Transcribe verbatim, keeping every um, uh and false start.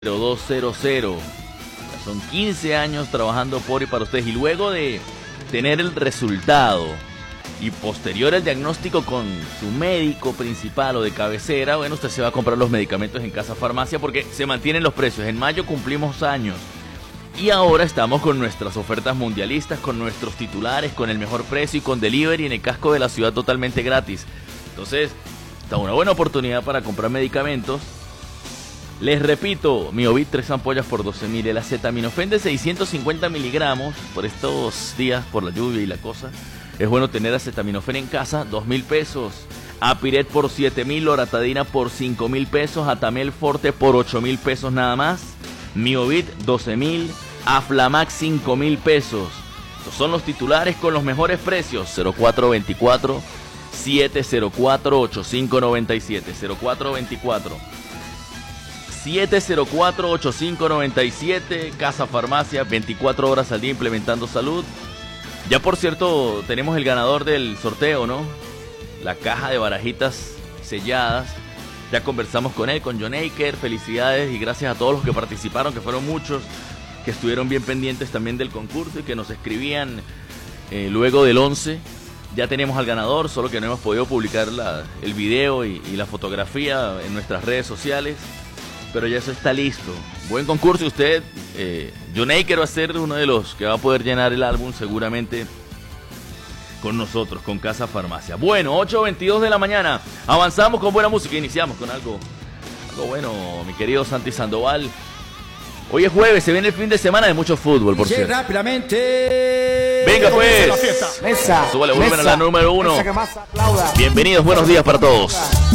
cero dos cero cero. Son quince años trabajando por y para ustedes. Y luego de tener el resultado y posterior el diagnóstico con su médico principal o de cabecera, bueno, usted se va a comprar los medicamentos en Casa Farmacia porque se mantienen los precios. En mayo cumplimos años. Y ahora estamos con nuestras ofertas mundialistas, con nuestros titulares, con el mejor precio y con delivery en el casco de la ciudad totalmente gratis. Entonces, está una buena oportunidad para comprar medicamentos. Les repito, Miovit, tres ampollas por doce mil, el acetaminofén de seiscientos cincuenta miligramos, por estos días, por la lluvia y la cosa, es bueno tener acetaminofén en casa, dos mil pesos, Apiret por siete mil, Loratadina por cinco mil pesos, Atamel Forte por ocho mil pesos nada más, Miovit doce mil, Aflamax cinco mil pesos. Estos son los titulares con los mejores precios, cero cuatro veinticuatro, siete cero cuatro, ocho cinco nueve siete, cero cuatro veinticuatro. siete cero cuatro, ocho cinco nueve siete, Casa Farmacia, veinticuatro horas al día implementando salud. Ya por cierto, tenemos el ganador del sorteo, ¿no? La caja de barajitas selladas. Ya conversamos con él, con John Aker. Felicidades y gracias a todos los que participaron, que fueron muchos, que estuvieron bien pendientes también del concurso y que nos escribían eh, luego del once. Ya tenemos al ganador, solo que no hemos podido publicar la, el video y, y la fotografía en nuestras redes sociales. Pero ya eso está listo. Buen concurso y usted, eh, John Aker va a ser uno de los que va a poder llenar el álbum seguramente con nosotros, con Casa Farmacia. Bueno, ocho veintidós de la mañana, avanzamos con buena música, iniciamos con algo, algo bueno, mi querido Santi Sandoval. Hoy es jueves, se viene el fin de semana de mucho fútbol, por cierto. Rápidamente. Venga pues, mesa, súbale volumen a la número uno. mesa que más aplauda. Bienvenidos, buenos días para todos.